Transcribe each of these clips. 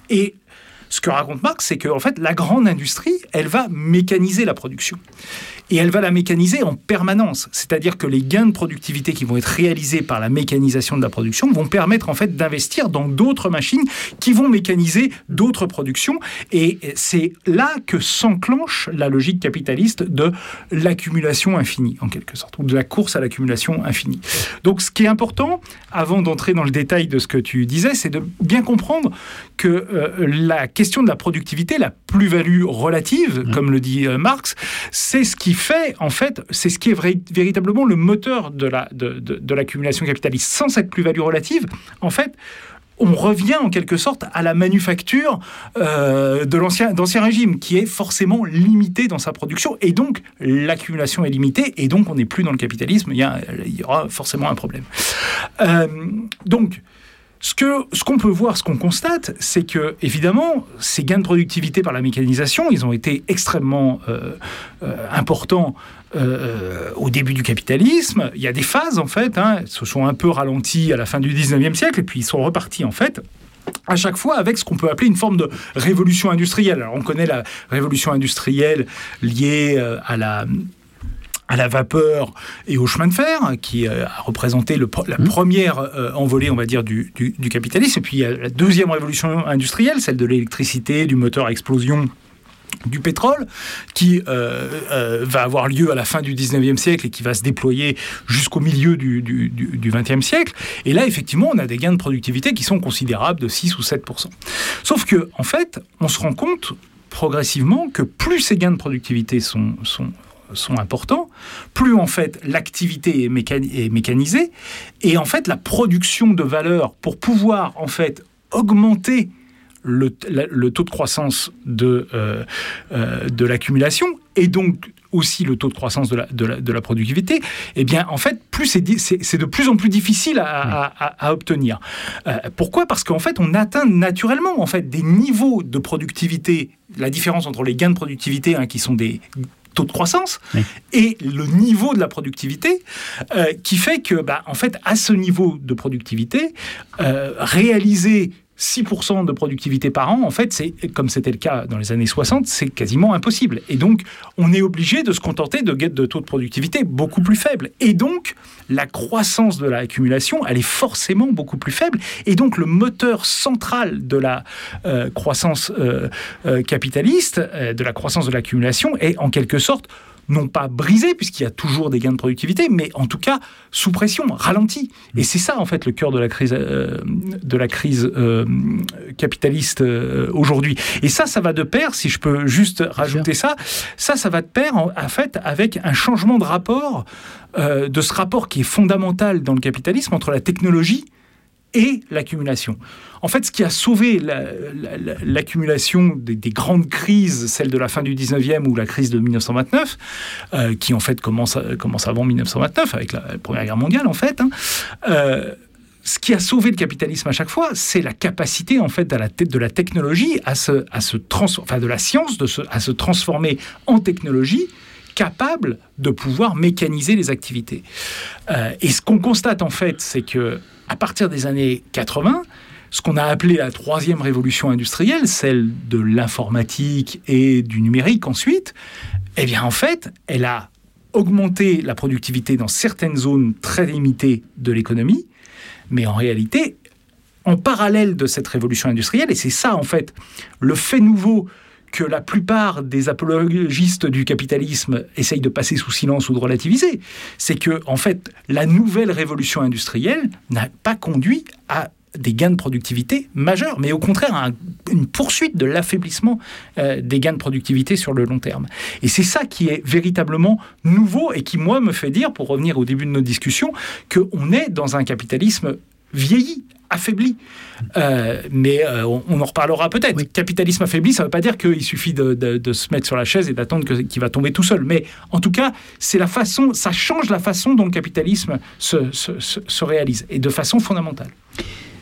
Et ce que raconte Marx, c'est que en fait, la grande industrie, elle va mécaniser la production. Et elle va la mécaniser en permanence. C'est-à-dire que les gains de productivité qui vont être réalisés par la mécanisation de la production vont permettre en fait d'investir dans d'autres machines qui vont mécaniser d'autres productions. Et c'est là que s'enclenche la logique capitaliste de l'accumulation infinie, en quelque sorte, ou de la course à l'accumulation infinie. Donc ce qui est important, avant d'entrer dans le détail de ce que tu disais, c'est de bien comprendre que la question de la productivité, la plus-value relative, comme le dit Marx, c'est ce qui fait, en fait, c'est ce qui est véritablement le moteur de l'accumulation capitaliste. Sans cette plus-value relative, en fait, on revient en quelque sorte à la manufacture d'ancien régime, qui est forcément limitée dans sa production, et donc l'accumulation est limitée, et donc on n'est plus dans le capitalisme, il y aura forcément un problème. Donc, ce qu'on peut voir, ce qu'on constate, c'est que, évidemment, ces gains de productivité par la mécanisation, ils ont été extrêmement importants au début du capitalisme. Il y a des phases, en fait, se sont un peu ralentis à la fin du 19e siècle, et puis ils sont repartis, en fait, à chaque fois avec ce qu'on peut appeler une forme de révolution industrielle. Alors, on connaît la révolution industrielle liée à la vapeur et au chemin de fer, qui a représenté la première envolée, on va dire, du capitalisme. Et puis, il y a la deuxième révolution industrielle, celle de l'électricité, du moteur à explosion, du pétrole, qui va avoir lieu à la fin du 19e siècle et qui va se déployer jusqu'au milieu du 20e siècle. Et là, effectivement, on a des gains de productivité qui sont considérables de 6 ou 7%. Sauf que, en fait, on se rend compte progressivement que plus ces gains de productivité sont importants, plus en fait l'activité est mécanisée, et en fait la production de valeur pour pouvoir en fait augmenter le taux de croissance de l'accumulation, et donc aussi le taux de croissance de la productivité, eh bien, en fait, c'est de plus en plus difficile à obtenir. Pourquoi ? Parce qu'en fait, on atteint naturellement en fait, des niveaux de productivité, la différence entre les gains de productivité, qui sont des taux de croissance, et le niveau de la productivité, qui fait que, en fait, à ce niveau de productivité, réaliser 6% de productivité par an, en fait, comme c'était le cas dans les années 60, c'est quasiment impossible. Et donc, on est obligé de se contenter de taux de productivité beaucoup plus faibles. Et donc, la croissance de l'accumulation, elle est forcément beaucoup plus faible. Et donc, le moteur central de la croissance capitaliste, de la croissance de l'accumulation, est en quelque sorte non pas brisé, puisqu'il y a toujours des gains de productivité, mais en tout cas sous pression, ralenti. Et c'est ça, en fait, le cœur de la crise capitaliste aujourd'hui. Et ça va de pair, si je peux juste rajouter ça va de pair, en fait, avec un changement de rapport, de ce rapport qui est fondamental dans le capitalisme entre la technologie et l'accumulation. En fait, ce qui a sauvé l'accumulation des grandes crises, celle de la fin du 19e ou la crise de 1929, qui en fait commence avant 1929, avec la Première Guerre mondiale, en fait, ce qui a sauvé le capitalisme à chaque fois, c'est la capacité, en fait, de la technologie de la science à se transformer en technologie, capable de pouvoir mécaniser les activités. Et ce qu'on constate, en fait, c'est que à partir des années 80, ce qu'on a appelé la troisième révolution industrielle, celle de l'informatique et du numérique ensuite, eh bien, en fait, elle a augmenté la productivité dans certaines zones très limitées de l'économie, mais en réalité, en parallèle de cette révolution industrielle, et c'est ça, en fait, le fait nouveau que la plupart des apologistes du capitalisme essayent de passer sous silence ou de relativiser, c'est que, en fait, la nouvelle révolution industrielle n'a pas conduit à des gains de productivité majeurs, mais au contraire à une poursuite de l'affaiblissement des gains de productivité sur le long terme. Et c'est ça qui est véritablement nouveau et qui, moi, me fait dire, pour revenir au début de notre discussion, qu'on est dans un capitalisme vieilli, affaibli. Mais on en reparlera peut-être. Oui. Capitalisme affaibli, ça ne veut pas dire qu'il suffit de se mettre sur la chaise et d'attendre qu'il va tomber tout seul. Mais en tout cas, c'est la façon, ça change la façon dont le capitalisme se réalise, et de façon fondamentale.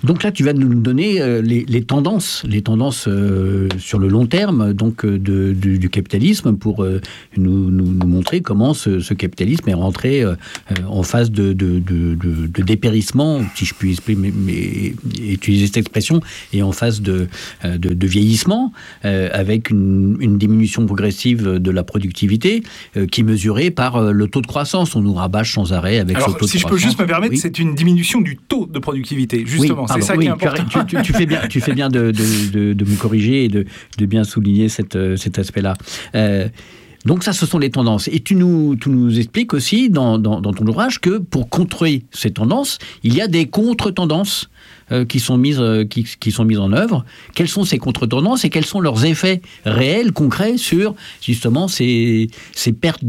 Donc là, tu vas nous donner les tendances sur le long terme donc du capitalisme pour nous montrer comment ce capitalisme est rentré en phase de dépérissement, si je puis utiliser cette expression, et en phase de vieillissement, avec une diminution progressive de la productivité qui est mesurée par le taux de croissance. On nous rabâche sans arrêt avec ce taux de croissance. Si je peux juste me permettre, c'est une diminution du taux de productivité, justement. C'est ça qui est important. Tu fais bien de me corriger et de bien souligner cet aspect-là. Donc ça, ce sont les tendances. Et tu nous expliques aussi dans ton ouvrage que pour contrer ces tendances, il y a des contre-tendances qui sont mises en œuvre. Quelles sont ces contre-tendances et quels sont leurs effets réels, concrets sur justement ces pertes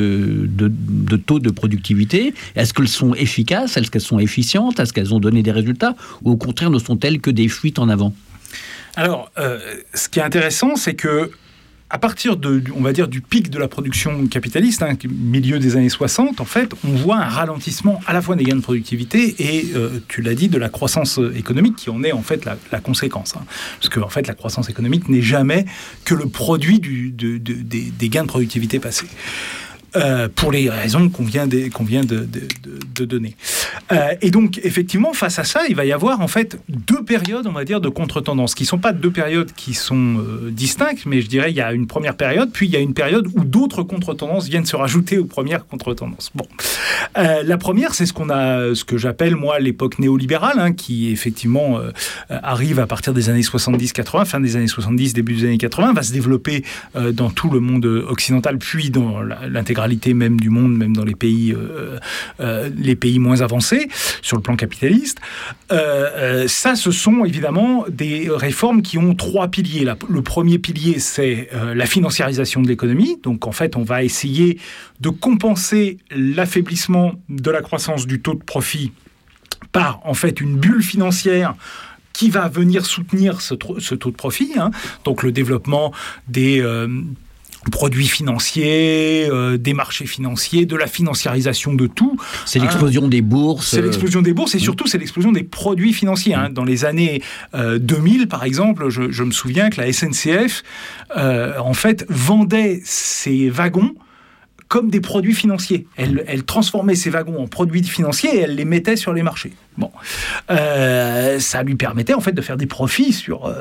de taux de productivité? Est-ce qu'elles sont efficaces? Est-ce qu'elles sont efficientes? Est-ce qu'elles ont donné des résultats? Ou au contraire, ne sont-elles que des fuites en avant? Alors, ce qui est intéressant, c'est que à partir on va dire, du pic de la production capitaliste, milieu des années 60, en fait, on voit un ralentissement à la fois des gains de productivité et, tu l'as dit, de la croissance économique qui en est en fait la conséquence. Parce que en fait, la croissance économique n'est jamais que le produit des gains de productivité passés. Pour les raisons qu'on vient de donner. Et donc, effectivement, face à ça, il va y avoir en fait deux périodes, on va dire, de contre-tendance, qui ne sont pas deux périodes qui sont distinctes, mais je dirais il y a une première période, puis il y a une période où d'autres contre-tendances viennent se rajouter aux premières contre-tendances. Bon. La première, c'est ce que j'appelle, moi, l'époque néolibérale, qui effectivement arrive à partir des années 70-80, fin des années 70, début des années 80, va se développer dans tout le monde occidental, puis dans l'intégralité même du monde, même dans les pays moins avancés sur le plan capitaliste. Ça, ce sont évidemment des réformes qui ont trois piliers. Le premier pilier, c'est la financiarisation de l'économie. Donc, en fait, on va essayer de compenser l'affaiblissement de la croissance du taux de profit par, en fait, une bulle financière qui va venir soutenir ce taux de profit. Donc, le développement des produits financiers, des marchés financiers, de la financiarisation de tout. C'est l'explosion des bourses. C'est l'explosion des bourses et surtout c'est l'explosion des produits financiers. Dans les années 2000, par exemple, je me souviens que la SNCF, en fait, vendait ses wagons comme des produits financiers. Elle transformait ces wagons en produits financiers et elle les mettait sur les marchés. Bon, ça lui permettait en fait de faire des profits sur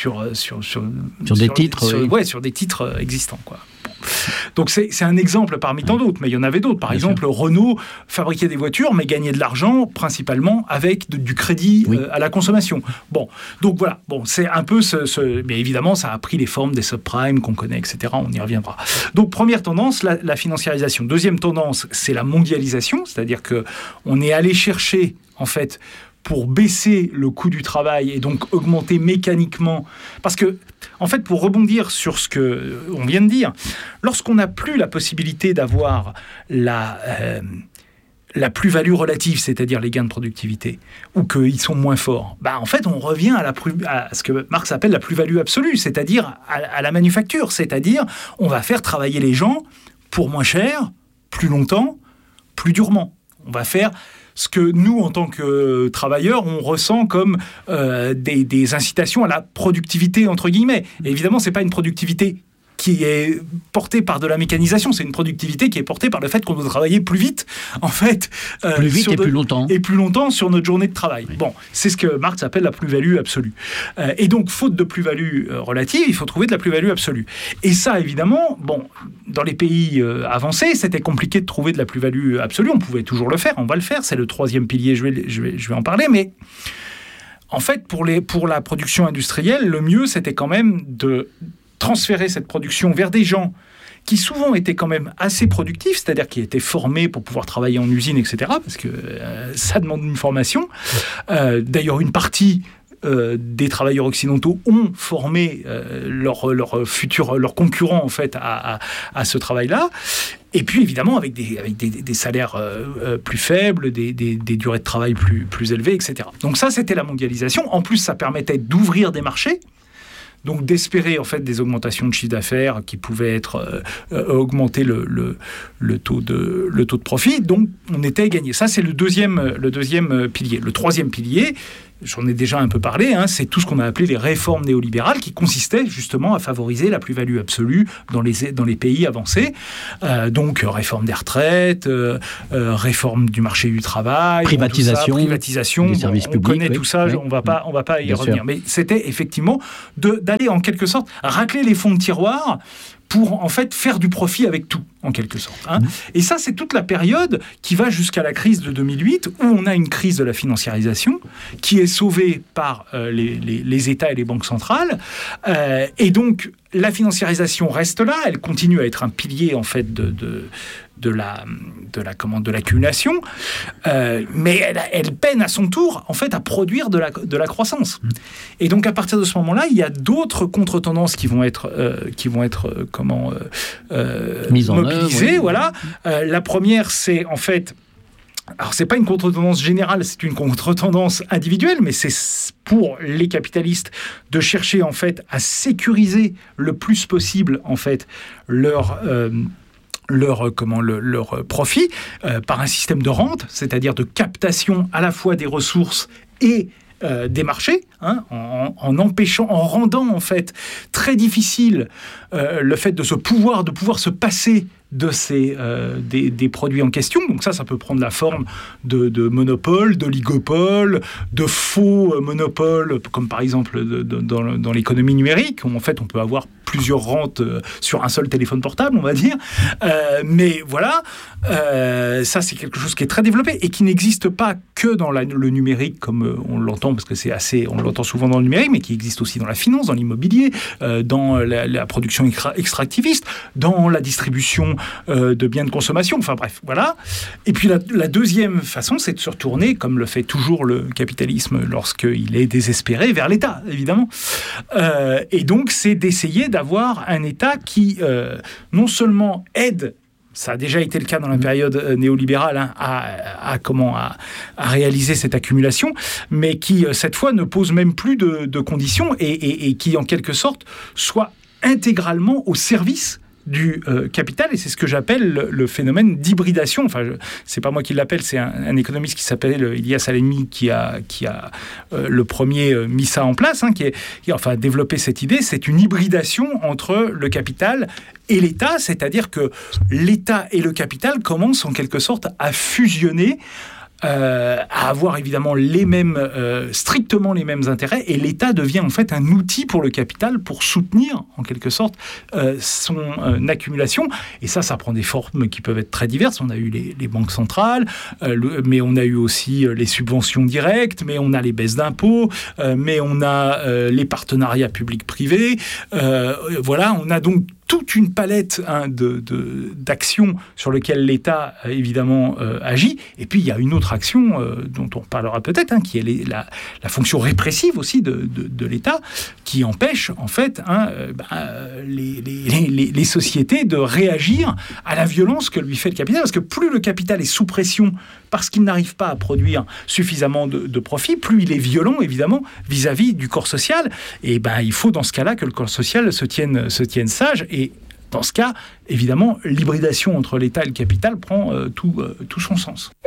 des titres, sur des titres existants, quoi. Bon. Donc c'est un exemple parmi tant d'autres, mais il y en avait d'autres. Par exemple, Renault fabriquait des voitures, mais gagnait de l'argent principalement avec du crédit à la consommation. Bon, donc voilà. Bon, c'est un peu mais évidemment, ça a pris les formes des subprimes qu'on connaît, etc. On y reviendra. Donc première tendance, la financiarisation. Deuxième tendance, c'est la mondialisation, c'est-à-dire que on est allé chercher en fait pour baisser le coût du travail et donc augmenter mécaniquement. Parce que, en fait, pour rebondir sur ce qu'on vient de dire, lorsqu'on n'a plus la possibilité d'avoir la plus-value relative, c'est-à-dire les gains de productivité, ou qu'ils sont moins forts, en fait, on revient à ce que Marx appelle la plus-value absolue, c'est-à-dire à la manufacture, c'est-à-dire on va faire travailler les gens pour moins cher, plus longtemps, plus durement. On va faire ce que nous, en tant que travailleurs, on ressent comme des incitations à la productivité, entre guillemets. Et évidemment, ce n'est pas une productivité qui est portée par de la mécanisation, c'est une productivité qui est portée par le fait qu'on doit travailler plus vite, en fait. Plus vite et plus longtemps. Et plus longtemps sur notre journée de travail. Oui. Bon, c'est ce que Marx appelle la plus-value absolue. Et donc, faute de plus-value relative, il faut trouver de la plus-value absolue. Et ça, évidemment, dans les pays avancés, c'était compliqué de trouver de la plus-value absolue. On pouvait toujours le faire, on va le faire. C'est le troisième pilier, je vais en parler, mais en fait, pour la production industrielle, le mieux, c'était quand même de transférer cette production vers des gens qui souvent étaient quand même assez productifs, c'est-à-dire qui étaient formés pour pouvoir travailler en usine, etc., parce que ça demande une formation. D'ailleurs, une partie des travailleurs occidentaux ont formé leurs concurrents, en fait, à ce travail-là. Et puis, évidemment, avec des salaires plus faibles, des durées de travail plus élevées, etc. Donc ça, c'était la mondialisation. En plus, ça permettait d'ouvrir des marchés, donc d'espérer en fait des augmentations de chiffre d'affaires qui pouvaient être augmenter le taux de profit. Donc on était gagné. Ça c'est le deuxième pilier. Le troisième pilier, j'en ai déjà un peu parlé, c'est tout ce qu'on a appelé les réformes néolibérales qui consistaient justement à favoriser la plus-value absolue dans les pays avancés. Donc, réforme des retraites, réforme du marché du travail, privatisation des services publics. On connaît tout ça, on va pas y revenir. Mais c'était effectivement d'aller en quelque sorte racler les fonds de tiroir pour en fait faire du profit avec tout, en quelque sorte. Et ça, c'est toute la période qui va jusqu'à la crise de 2008, où on a une crise de la financiarisation qui est sauvée par les États et les banques centrales. Et donc, la financiarisation reste là, elle continue à être un pilier en fait de l'accumulation, mais elle peine à son tour en fait à produire de la croissance. Et donc à partir de ce moment-là, il y a d'autres contre-tendances qui vont être mises en mobilisées. œuvre, oui. Voilà. La première, c'est en fait, alors c'est pas une contre-tendance générale, c'est une contre-tendance individuelle, mais c'est pour les capitalistes de chercher en fait à sécuriser le plus possible en fait leur profit par un système de rente, c'est-à-dire de captation à la fois des ressources et des marchés, en rendant en fait très difficile le fait de pouvoir se passer des produits en question. Donc ça peut prendre la forme de monopole, d'oligopole, de faux monopoles, comme par exemple dans l'économie numérique, où en fait on peut avoir plusieurs rentes sur un seul téléphone portable, on va dire. Mais voilà, ça c'est quelque chose qui est très développé et qui n'existe pas que dans le numérique, comme on l'entend, parce que on l'entend souvent dans le numérique, mais qui existe aussi dans la finance, dans l'immobilier, dans la production extractiviste, dans la distribution de biens de consommation, enfin bref, voilà. Et puis la deuxième façon, c'est de se retourner, comme le fait toujours le capitalisme lorsqu'il est désespéré, vers l'État, évidemment. Et donc, c'est d'essayer d'avoir un État qui, non seulement aide, ça a déjà été le cas dans la période néolibérale, à réaliser cette accumulation, mais qui, cette fois, ne pose même plus de conditions et qui, en quelque sorte, soit intégralement au service du capital, et c'est ce que j'appelle le phénomène d'hybridation. Enfin, c'est pas moi qui l'appelle, c'est un économiste qui s'appelle Elias Alemi qui a le premier mis ça en place, qui a développé cette idée. C'est une hybridation entre le capital et l'État, c'est-à-dire que l'État et le capital commencent en quelque sorte à fusionner, à avoir évidemment strictement les mêmes intérêts, et l'État devient en fait un outil pour le capital pour soutenir en quelque sorte son accumulation. Et ça prend des formes qui peuvent être très diverses. On a eu les banques centrales, mais on a eu aussi les subventions directes, mais on a les baisses d'impôts, mais on a les partenariats publics-privés. Voilà, on a donc toute une palette d'actions sur lesquelles l'État, évidemment, agit. Et puis, il y a une autre action dont on parlera peut-être, qui est la fonction répressive aussi de l'État, qui empêche, en fait, les sociétés de réagir à la violence que lui fait le capital. Parce que plus le capital est sous pression parce qu'il n'arrive pas à produire suffisamment de profit, plus il est violent, évidemment, vis-à-vis du corps social. Et il faut, dans ce cas-là, que le corps social se tienne sage. Et dans ce cas, évidemment, l'hybridation entre l'État et le capital prend tout son sens.